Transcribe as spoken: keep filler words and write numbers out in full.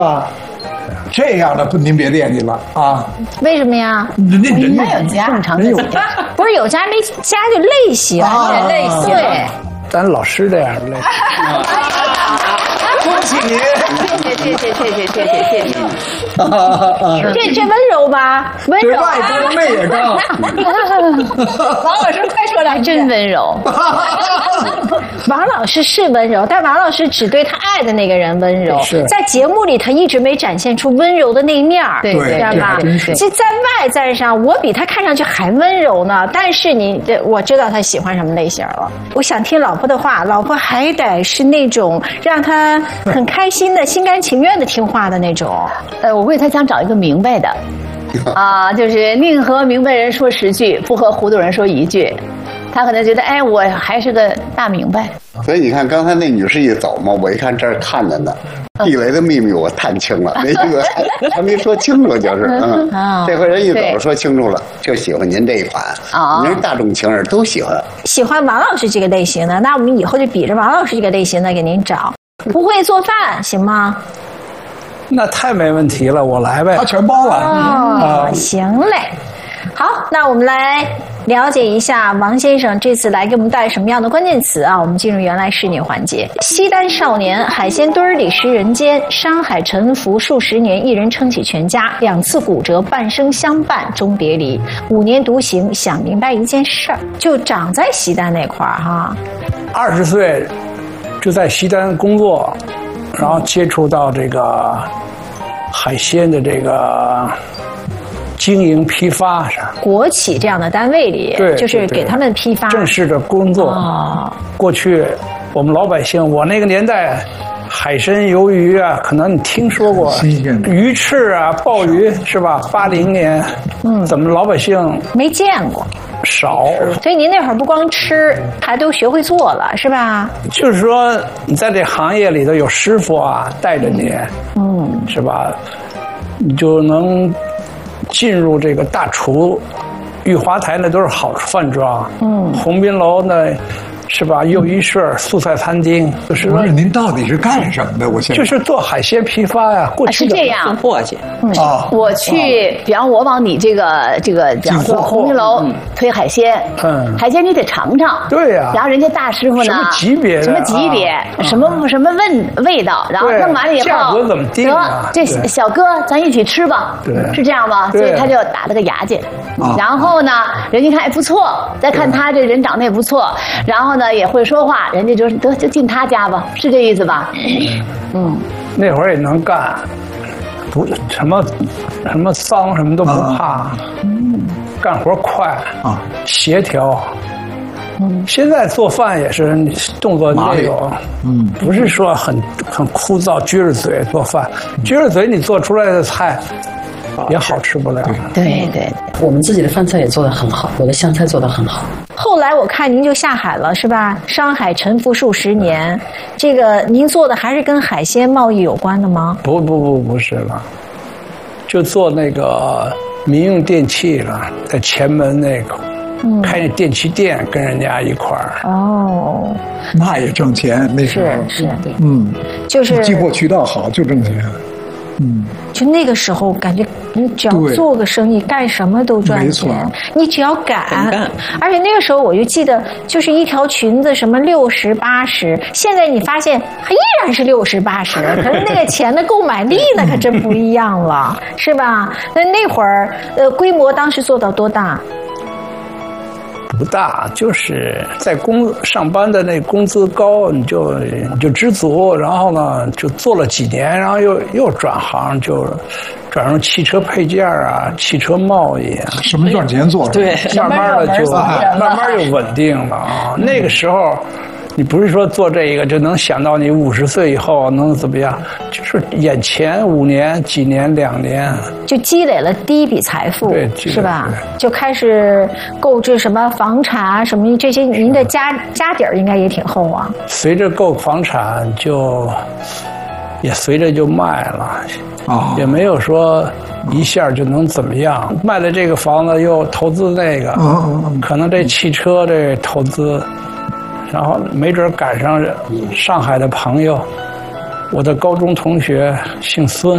啊，这样的不您别惦记了啊。 为什么呀？ 人家人家有家， 正常人有家，不是有家没家就类型， 啊类型。对， 咱老师这样累。 恭喜您！ 谢谢谢谢谢谢谢谢谢谢。这这温柔吧？温对柔。 外高内也高。 王老师快说两句， 真温柔。王老师是温柔，但王老师只对他爱的那个人温柔。在节目里，他一直没展现出温柔的那一面儿， 对知道吧？其实，在外在上，我比他看上去还温柔呢。但是你，我知道他喜欢什么类型了。我想听老婆的话，老婆还得是那种让他很开心的、心甘情愿的听话的那种。 呃，我估计他想找一个明白的，啊，就是宁和明白人说十句，不和糊涂人说一句。他可能觉得，哎，我还是个大明白。 所以你看，刚才那女士一走嘛，我一看这儿看着呢，地雷的秘密我探清了，那个还没说清楚，就是嗯，这回人一走说清楚了，就喜欢您这一款啊，您大众情人都喜欢， 喜欢王老师这个类型的，那我们以后就比着王老师这个类型的给您找。不会做饭行吗？ 那太没问题了，我来呗。 他全包了。 哦，嗯、行嘞。好，那我们来了解一下王先生这次来给我们带来什么样的关键词啊？我们进入原来是你环节。西单少年，海鲜堆里食人间，山海沉浮数十年，一人撑起全家，两次骨折，半生相伴终别离，五年独行，想明白一件事儿，就长在西单那块儿哈。 二十岁就在西单工作，然后接触到这个海鲜的这个经营批发上， 国企这样的单位里， 对， 就是给他们批发正式的工作。 哦， 过去我们老百姓，我那个年代，海参、鱿鱼啊，可能你听说过，鱼翅啊、鲍鱼是吧？八零年，嗯，怎么老百姓没见过？ 少， 所以您那会儿不光吃，还都学会做了，是吧？ 就是说，你在这行业里头有师傅啊带着你，嗯，是吧？你就能进入这个大厨。玉华台那都是好饭庄，嗯，鸿宾楼那，是吧？又一顺素菜餐厅，就是不是您到底是干什么的？我现在就是做海鲜批发呀。过去是这样， 簸箕。 嗯啊，我去，比方我往你这个这个，比方说鸿宾楼推海鲜，嗯，海鲜你得尝尝， 对呀。 然后人家大师傅呢， 什么级别？ 什么级别？什么什么味味道？然后弄完了以后， 价格怎么定啊？ 这小哥，咱一起吃吧，是这样吗？所以他就打了个牙去，然后呢，人家看哎不错，再看他这人长得也不错，然后呢也会说话，人家就得就进他家吧，是这意思吧？ 嗯，那会儿也能干。不，什么什么脏什么都不怕，嗯，干活快啊，协调。嗯，现在做饭也是动作那种，嗯，不是说很很枯燥，撅着嘴做饭，撅着嘴你做出来的菜也好吃不了。 对对， 我们自己的饭菜也做得很好，我的湘菜做得很好。 后来我看您就下海了，是吧？商海沉浮数十年，这个您做的还是跟海鲜贸易有关的吗？ 不不不，不是了，就做那个民用电器了，在前门那个，嗯，开那电器店，跟人家一块儿。 哦， 那也挣钱，那时候是是，对， 嗯， 就是寄货渠道好就挣钱。嗯， 就那个时候感觉你只要做个生意，干什么都赚钱。你只要敢，而且那个时候我就记得，就是一条裙子什么六十八十，现在你发现还依然是六十八十，可是那个钱的购买力那可真不一样了，是吧？那那会儿呃规模当时做到多大？ 不大，就是在工上班的那工资高，你就你就知足，然后呢就做了几年，然后又又转行，就转入汽车配件啊、汽车贸易啊。 什么赚钱做？ 对，慢慢的就慢慢就稳定了啊。那个时候。你不是说做这个就能想到你五十岁以后能怎么样？就是眼前五年、几年、两年， 就积累了第一笔财富， 对， 是吧？就开始购置什么房产啊，什么这些，您的家家底儿应该也挺厚啊。 随着购房产就也随着就卖了，啊，也没有说一下就能怎么样。卖了这个房子又投资那个，可能这汽车这投资。然后没准赶上上海的朋友，我的高中同学姓孙，